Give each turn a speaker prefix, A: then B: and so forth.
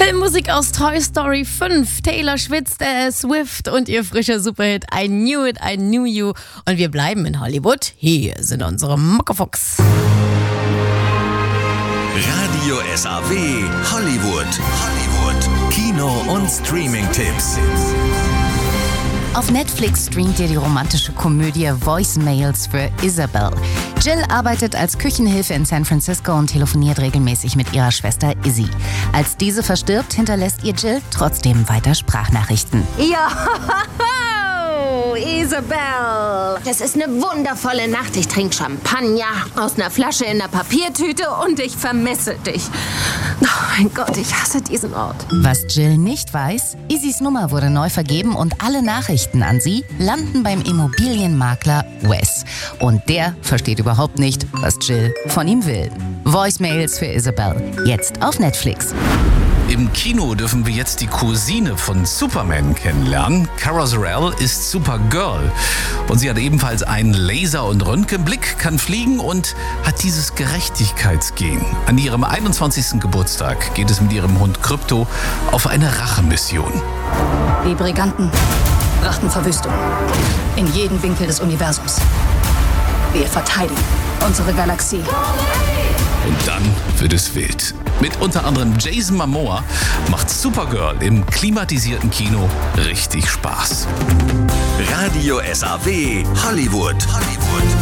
A: Filmmusik aus Toy Story 5, Taylor Swift und ihr frischer Superhit I Knew It, I Knew You. Und wir bleiben in Hollywood. Hier sind unsere Muckefuchs.
B: Radio SAW Hollywood. Kino- und Streaming-Tipps.
C: Auf Netflix streamt ihr die romantische Komödie Voicemails für Isabel. Jill arbeitet als Küchenhilfe in San Francisco und telefoniert regelmäßig mit ihrer Schwester Izzy. Als diese verstirbt, hinterlässt ihr Jill trotzdem weiter Sprachnachrichten.
D: Ja, Isabel. Das ist eine wundervolle Nacht. Ich trinke Champagner aus einer Flasche in einer Papiertüte und ich vermisse dich. Oh mein Gott, ich hasse diesen Ort.
C: Was Jill nicht weiß, Izzys Nummer wurde neu vergeben und alle Nachrichten an sie landen beim Immobilienmakler Wes. Und der versteht überhaupt nicht, was Jill von ihm will. Voicemails für Isabel, jetzt auf Netflix.
E: Im Kino dürfen wir jetzt die Cousine von Superman kennenlernen. Kara Zor-El ist Supergirl und sie hat ebenfalls einen Laser- und Röntgenblick, kann fliegen und hat dieses Gerechtigkeitsgen. An ihrem 21. Geburtstag geht es mit ihrem Hund Krypto auf eine Rachemission.
F: Die Briganten brachten Verwüstung in jeden Winkel des Universums. Wir verteidigen unsere Galaxie.
E: Und dann wird es wild. Mit unter anderem Jason Momoa macht Supergirl im klimatisierten Kino richtig Spaß.
B: Radio SAW Hollywood.